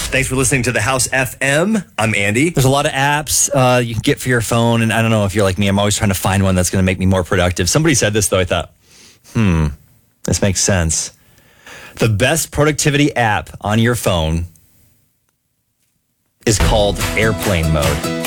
Thanks for listening to The House FM. I'm Andy. There's a lot of apps you can get for your phone, and I don't know if you're like me. I'm always trying to find one that's going to make me more productive. Somebody said this, though. I thought, this makes sense. The best productivity app on your phone is called Airplane Mode.